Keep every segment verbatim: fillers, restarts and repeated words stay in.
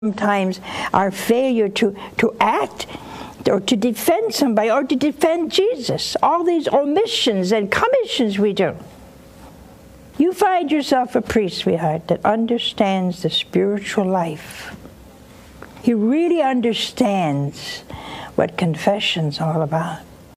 Sometimes our failure to, to act or to defend somebody or to defend Jesus, all these omissions and commissions we do. You find yourself a priest, sweetheart, that understands the spiritual life. He really understands what confession's all about.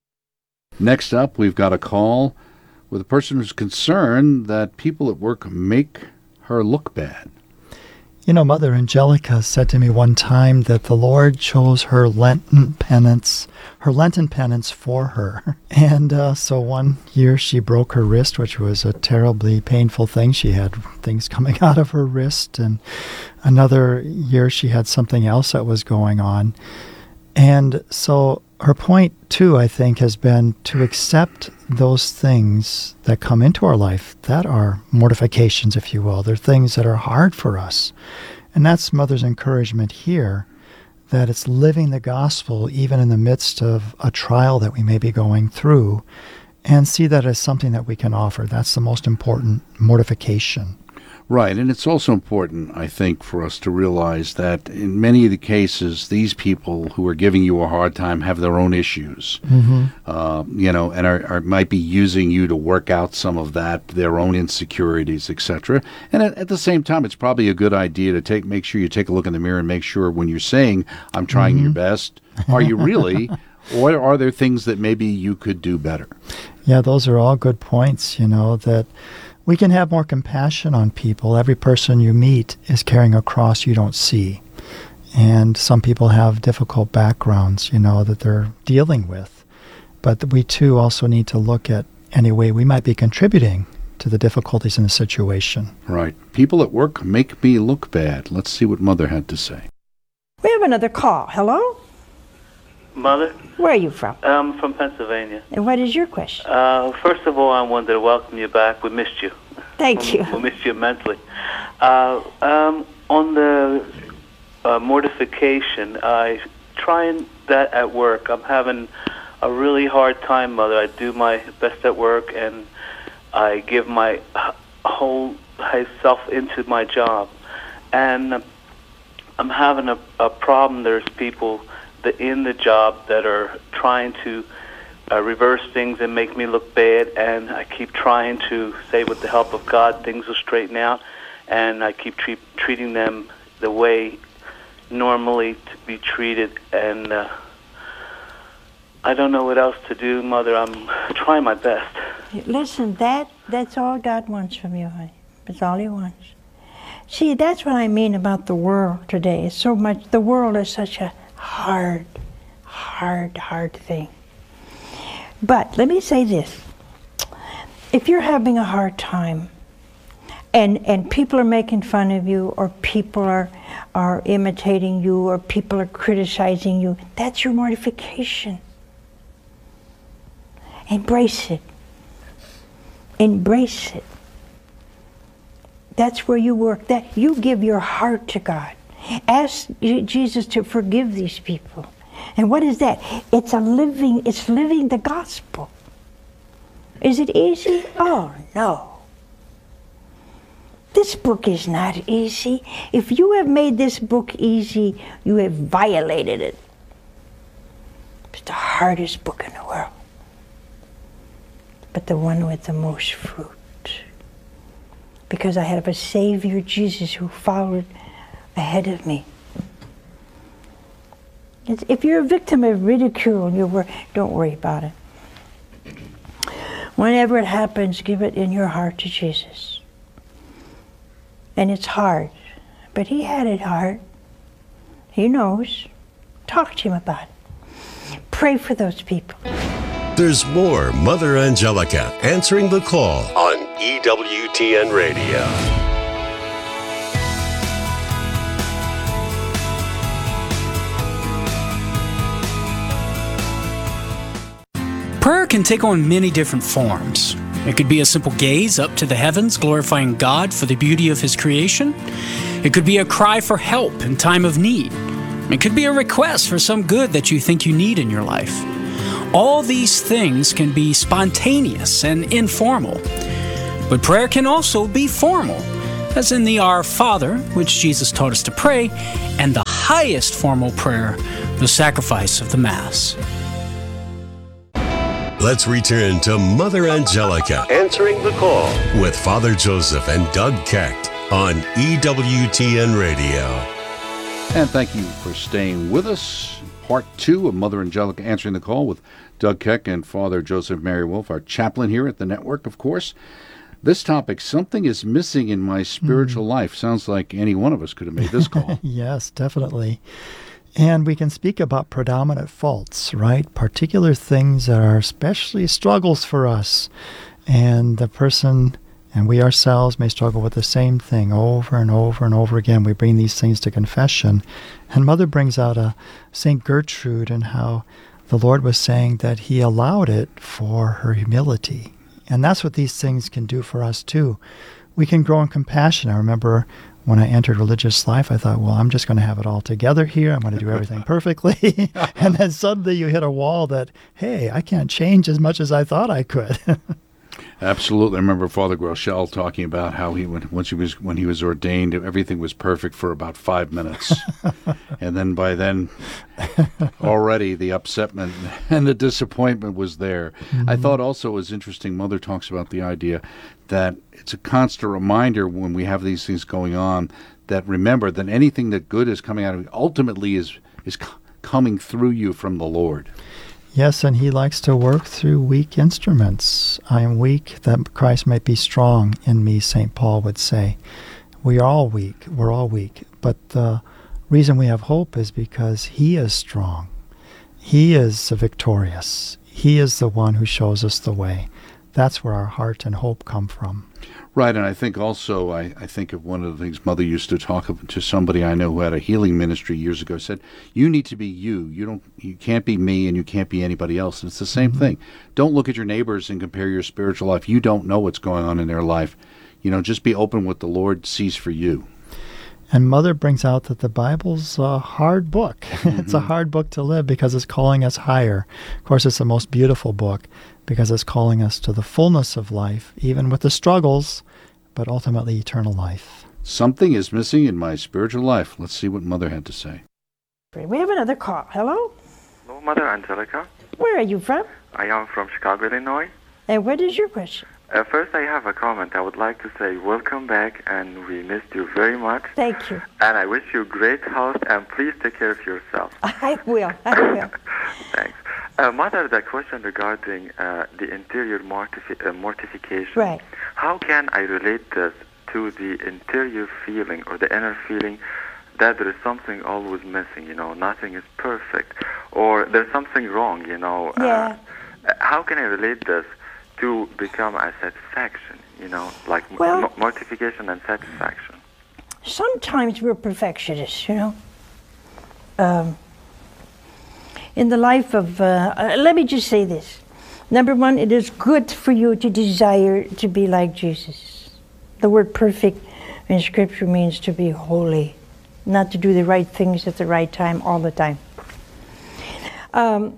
Next up, we've got a call with a person who's concerned that people at work make her look bad. You know, Mother Angelica said to me one time that the Lord chose her Lenten penance, her Lenten penance for her. And uh, so one year she broke her wrist, which was a terribly painful thing. She had things coming out of her wrist. And another year she had something else that was going on. And so her point, too, I think, has been to accept those things that come into our life that are mortifications, if you will. They're things that are hard for us. And that's Mother's encouragement here, that it's living the gospel even in the midst of a trial that we may be going through, and see that as something that we can offer. That's the most important mortification. Right, and it's also important, I think, for us to realize that in many of the cases, these people who are giving you a hard time have their own issues, mm-hmm. uh, you know, and are, are might be using you to work out some of that, their own insecurities, et cetera. And at, at the same time, it's probably a good idea to take make sure you take a look in the mirror and make sure when you're saying, I'm trying mm-hmm. your best, are you really, or are there things that maybe you could do better? Yeah, those are all good points, you know, that we can have more compassion on people. Every person you meet is carrying a cross you don't see. And some people have difficult backgrounds, you know, that they're dealing with. But we, too, also need to look at any way we might be contributing to the difficulties in the situation. Right. People at work make me look bad. Let's see what Mother had to say. We have another call. Hello? Mother? Where are you from? I'm from Pennsylvania. And what is your question? Uh, first of all, I wanted to welcome you back. We missed you. Thank you. We missed you immensely. Uh, um, on the uh, mortification, I trying that at work. I'm having a really hard time, Mother. I do my best at work, and I give my whole self into my job. And I'm having a, a problem. There's people that in the job that are trying to uh, reverse things and make me look bad, and I keep trying to say with the help of God things will straighten out, and I keep treat, treating them the way normally to be treated, and uh, I don't know what else to do, Mother. I'm trying my best. Listen, that that's all God wants from you, honey. That's all He wants. See, that's what I mean about the world today. It's so much, the world is such a hard, hard, hard thing. But let me say this. If you're having a hard time and and people are making fun of you, or people are, are imitating you, or people are criticizing you, that's your mortification. Embrace it. Embrace it. That's where you work. That you give your heart to God. Ask Jesus to forgive these people. And what is that? It's a living, it's living the gospel. Is it easy? Oh, no. This book is not easy. If you have made this book easy, you have violated it. It's the hardest book in the world, but the one with the most fruit. Because I have a Savior, Jesus, who followed ahead of me. It's, if you're a victim of ridicule, you wor- don't worry about it. Whenever it happens, give it in your heart to Jesus. And it's hard, but He had it hard. He knows. Talk to Him about it. Pray for those people. There's more Mother Angelica answering the call on E W T N Radio. Prayer can take on many different forms. It could be a simple gaze up to the heavens, glorifying God for the beauty of His creation. It could be a cry for help in time of need. It could be a request for some good that you think you need in your life. All these things can be spontaneous and informal. But prayer can also be formal. as in the Our Father, which Jesus taught us to pray, and the highest formal prayer, the sacrifice of the Mass. Let's return to Mother Angelica answering the call with Father Joseph and Doug Keck on E W T N Radio. And thank you for staying with us. Part two of Mother Angelica Answering the Call with Doug Keck and Father Joseph Mary Wolf, our chaplain here at the network, of course. This topic, something is missing in my spiritual mm. life. Sounds like any one of us could have made this call. Yes, definitely. And we can speak about predominant faults, right? Particular things that are especially struggles for us. And the person and we ourselves may struggle with the same thing over and over and over again. We bring these things to confession. And Mother brings out a Saint Gertrude and how the Lord was saying that he allowed it for her humility. And that's what these things can do for us too. We can grow in compassion. I remember when I entered religious life, I thought, well, I'm just going to have it all together here. I'm going to do everything perfectly. And then suddenly you hit a wall that, hey, I can't change as much as I thought I could. Absolutely. I remember Father Groeschel talking about how he, when, once he was, when he was ordained, everything was perfect for about five minutes. And then by then, already the upsetment and the disappointment was there. Mm-hmm. I thought also it was interesting, Mother talks about the idea that it's a constant reminder when we have these things going on that remember that anything that good is coming out of it ultimately is, is c- coming through you from the Lord. Yes, and he likes to work through weak instruments. I am weak that Christ might be strong in me, Saint Paul would say. We are all weak. We're all weak. But the reason we have hope is because he is strong. He is victorious. He is the one who shows us the way. That's where our heart and hope come from. Right, and I think also, I, I think of one of the things Mother used to talk to somebody I know who had a healing ministry years ago, said, you need to be you. You don't, you can't be me and you can't be anybody else. And it's the same mm-hmm. thing. Don't look at your neighbors and compare your spiritual life. You don't know what's going on in their life. You know, just be open what the Lord sees for you. And Mother brings out that the Bible's a hard book. Mm-hmm. It's a hard book to live because it's calling us higher. Of course, it's the most beautiful book because it's calling us to the fullness of life, even with the struggles, but ultimately eternal life. Something is missing in my spiritual life. Let's see what Mother had to say. We have another call. Hello? Hello, Mother Angelica. Where are you from? I am from Chicago, Illinois. And what is your question? Uh, first, I have a comment. I would like to say welcome back, and we missed you very much. Thank you. And I wish you great health, and please take care of yourself. I will. I will. Thanks. Uh, Mother, the question regarding uh, the interior mortifi- uh, mortification. Right. How can I relate this to the interior feeling or the inner feeling that there is something always missing, you know, nothing is perfect, or there's something wrong, you know? Yeah. Uh, how can I relate this to become a satisfaction, you know, like well, m- mortification and satisfaction? Sometimes we're perfectionists, you know. Um, in the life of, uh, uh, let me just say this. Number one, it is good for you to desire to be like Jesus. The word perfect in Scripture means to be holy, not to do the right things at the right time all the time. Um,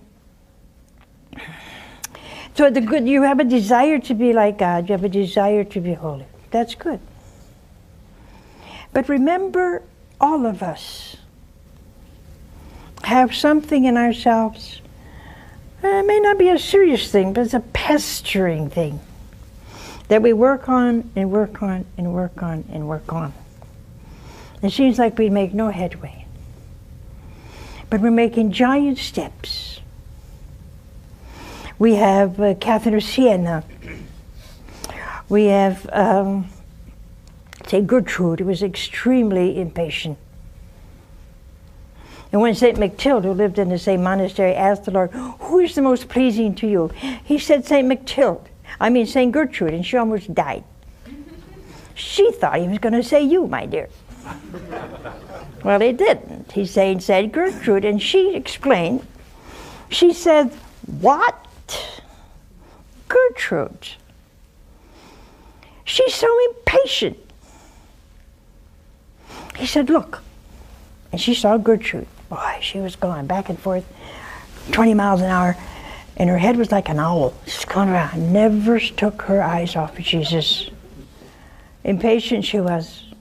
So the good, you have a desire to be like God, you have a desire to be holy. That's good. But remember, all of us have something in ourselves. It may not be a serious thing, but it's a pestering thing that we work on and work on and work on and work on. It seems like we make no headway. But we're making giant steps. We have uh, Catherine of Siena. We have um, Saint Gertrude, who was extremely impatient. And when Saint Mactilde, who lived in the same monastery, asked the Lord, who is the most pleasing to you? He said Saint Mactilde, I mean Saint Gertrude, and she almost died. She thought he was going to say you, my dear. Well, he didn't. He said Saint Gertrude, and she explained. She said, what? Gertrude. She's so impatient. He said, look. And she saw Gertrude. Boy, she was going back and forth, twenty miles an hour, and her head was like an owl, just going around. Never took her eyes off of Jesus. Impatient she was.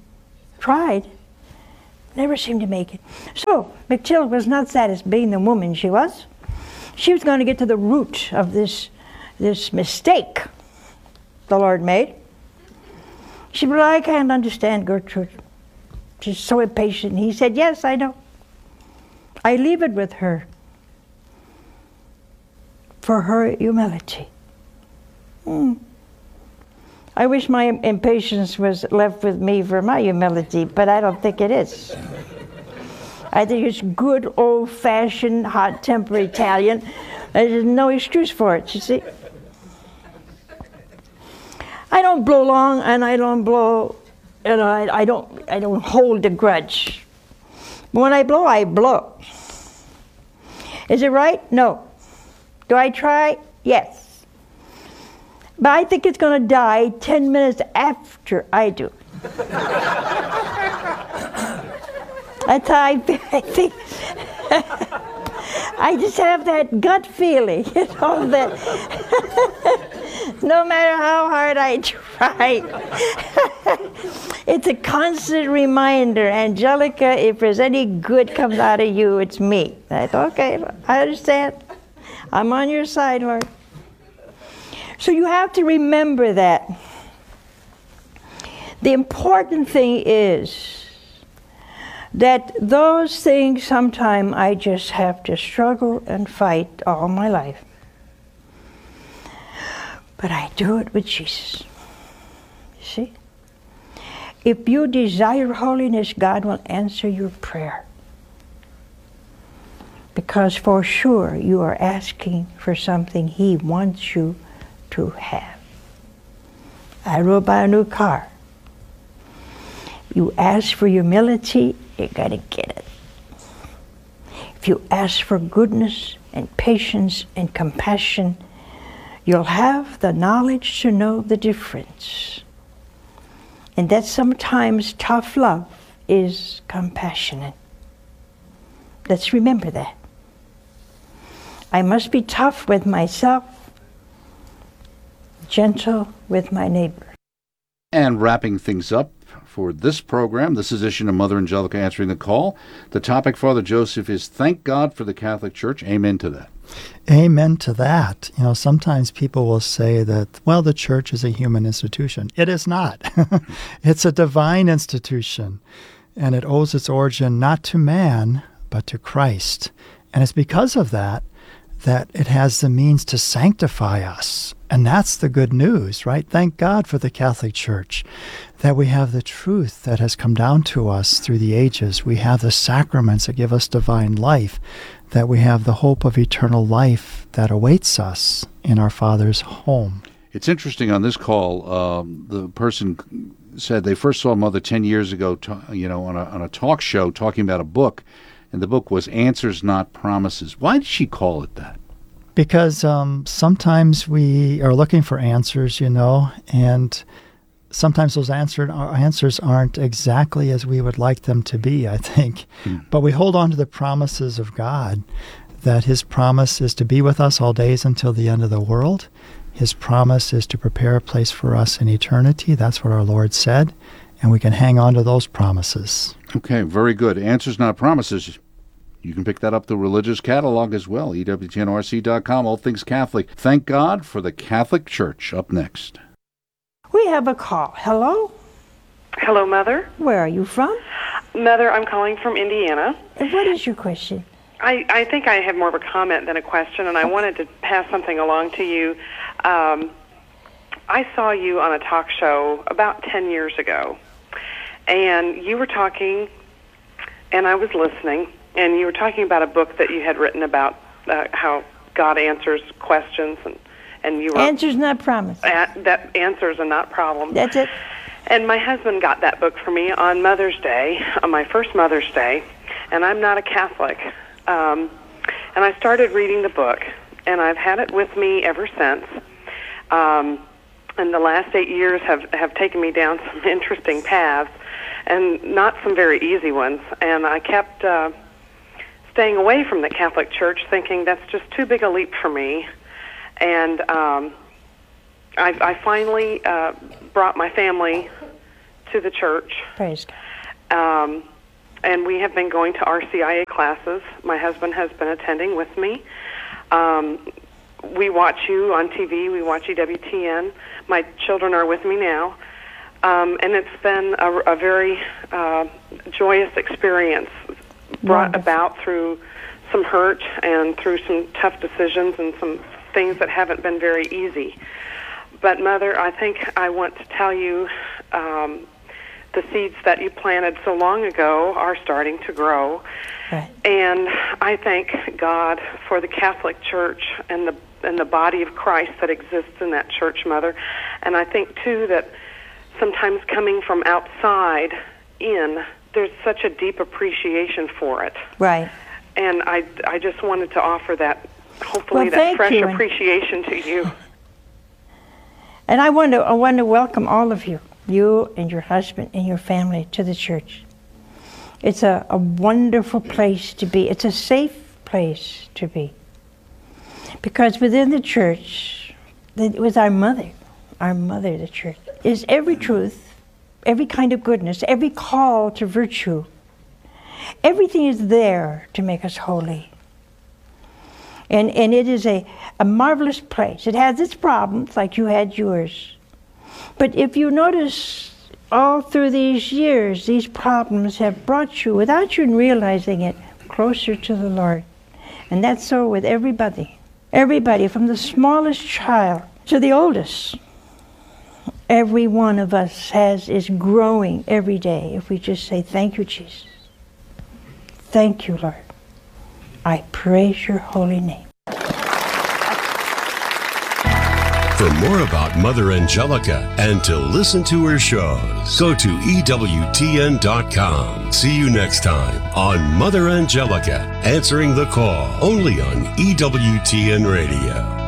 tried. Never seemed to make it. So, McTill was not satisfied being the woman she was. She was going to get to the root of this, this mistake the Lord made. She said, I can't understand Gertrude. She's so impatient. He said, yes, I know. I leave it with her for her humility. Hmm. I wish my impatience was left with me for my humility, but I don't think it is. I think it's good, old-fashioned, hot-tempered Italian. There's no excuse for it, you see. I don't blow long, and I don't blow, you know, I, I don't, I don't hold a grudge. But when I blow, I blow. Is it right? No. Do I try? Yes. But I think it's going to die ten minutes after I do. That's how I, I think. I just have that gut feeling, you know, that no matter how hard I try, it's a constant reminder, Angelica, if there's any good comes out of you, it's me. I thought, okay, I understand. I'm on your side, Lord. So you have to remember that. The important thing is that those things sometimes I just have to struggle and fight all my life. But I do it with Jesus. You see? If you desire holiness, God will answer your prayer. Because for sure you are asking for something He wants you to have. I will buy a new car. You ask for humility, you're going to get it. If you ask for goodness and patience and compassion, you'll have the knowledge to know the difference. And that sometimes tough love is compassionate. Let's remember that. I must be tough with myself, gentle with my neighbor. And wrapping things up for this program, this edition of Mother Angelica Answering the Call, the topic, Father Joseph, is thank God for the Catholic Church. Amen to that. Amen to that. You know, sometimes people will say that, well, the church is a human institution. It is not. It's a divine institution, and it owes its origin not to man, but to Christ. And it's because of that that it has the means to sanctify us. And that's the good news, right? Thank God for the Catholic Church, that we have the truth that has come down to us through the ages. We have the sacraments that give us divine life, that we have the hope of eternal life that awaits us in our Father's home. It's interesting on this call, um, the person said they first saw Mother ten years ago, to, you know, on a, on a talk show talking about a book, and the book was Answers, Not Promises. Why did she call it that? Because um, sometimes we are looking for answers, you know, and sometimes those answer, answers aren't exactly as we would like them to be, I think. Mm. But we hold on to the promises of God, that His promise is to be with us all days until the end of the world. His promise is to prepare a place for us in eternity. That's what our Lord said, and we can hang on to those promises. Okay, very good. Answers, Not Promises. You can pick that up the religious catalog as well, E W T N R C dot com, all things Catholic. Thank God for the Catholic Church. Up next. We have a call. Hello? Hello, Mother. Where are you from? Mother, I'm calling from Indiana. What is your question? I, I think I have more of a comment than a question, and I wanted to pass something along to you. Um, I saw you on a talk show about ten years ago, and you were talking, and I was listening, and you were talking about a book that you had written about uh, how God answers questions, and, and you were... Answers, not promises. Uh, that answers are not problems. That's it. And my husband got that book for me on Mother's Day, on my first Mother's Day, and I'm not a Catholic. Um, and I started reading the book, and I've had it with me ever since. Um, and the last eight years have, have taken me down some interesting paths, and not some very easy ones. And I kept uh, staying away from the Catholic Church, thinking that's just too big a leap for me. And um, I, I finally uh, brought my family to the church. Praise God. Um, and we have been going to R C I A classes. My husband has been attending with me. Um, we watch you on T V. We watch E W T N. My children are with me now. Um, and it's been a, a very uh, joyous experience brought Wonderful. about through some hurt and through some tough decisions and some things that haven't been very easy. But, Mother, I think I want to tell you um, the seeds that you planted so long ago are starting to grow. Right. And I thank God for the Catholic Church and the and the body of Christ that exists in that church, Mother. And I think, too, that sometimes coming from outside in, there's such a deep appreciation for it. Right. And I, I just wanted to offer that, hopefully, Well, that thank fresh you. appreciation to you. And I want to I want to welcome all of you, you and your husband and your family, to the church. It's a, a wonderful place to be. It's a safe place to be. Because within the church, it was our mother, our mother, the church, is every truth, every kind of goodness, every call to virtue. Everything is there to make us holy. And and it is a, a marvelous place. It has its problems, like you had yours. But if you notice, all through these years, these problems have brought you, without you realizing it, closer to the Lord. And that's so with everybody. Everybody, from the smallest child to the oldest. Every one of us has is growing every day if we just say, thank you, Jesus. Thank you, Lord. I praise your holy name. For more about Mother Angelica and to listen to her shows, go to E W T N dot com. See you next time on Mother Angelica, Answering the Call, only on E W T N Radio.